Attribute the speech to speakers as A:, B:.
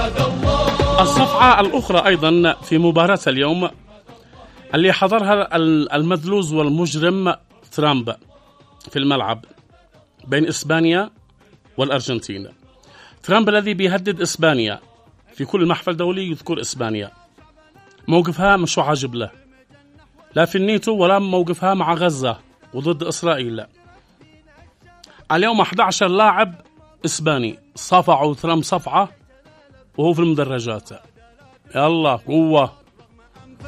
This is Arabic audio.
A: الصفعة الأخرى أيضا في مباراة اليوم اللي حضرها المدلوز والمجرم ترامب في الملعب بين إسبانيا والأرجنتين. ترامب الذي بيهدد إسبانيا في كل محفل دولي يذكر إسبانيا، موقفها مش عاجب له، لا في الناتو ولا موقفها مع غزة وضد إسرائيل. لا. اليوم 11 لاعب إسباني صفعوا ترامب صفعة وهو في المدرجات. يلا قوة.